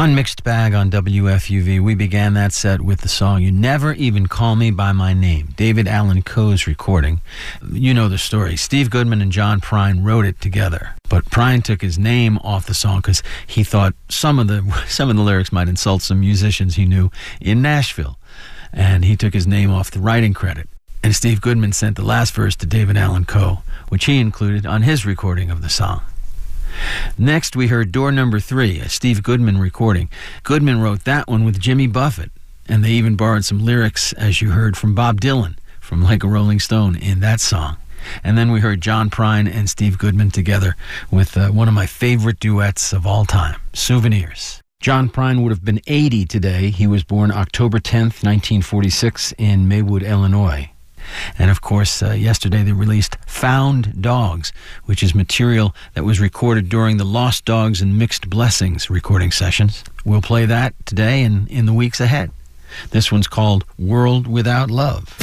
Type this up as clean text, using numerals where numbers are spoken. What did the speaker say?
On Mixed Bag on WFUV, we began that set with the song You Never Even Call Me By My Name, David Allan Coe's recording. You know the story. Steve Goodman and John Prine wrote it together, but Prine took his name off the song because he thought some of the lyrics might insult some musicians he knew in Nashville, and he took his name off the writing credit. And Steve Goodman sent the last verse to David Allan Coe, which he included on his recording of the song. Next, we heard Door Number 3, a Steve Goodman recording. Goodman wrote that one with Jimmy Buffett, and they even borrowed some lyrics, as you heard, from Bob Dylan, from Like a Rolling Stone, in that song. And then we heard John Prine and Steve Goodman together with one of my favorite duets of all time, Souvenirs. John Prine would have been 80 today. He was born October 10th, 1946, in Maywood, Illinois. And of course, yesterday they released Found Dogs, which is material that was recorded during the Lost Dogs and Mixed Blessings recording sessions. We'll play that today and in the weeks ahead. This one's called World Without Love.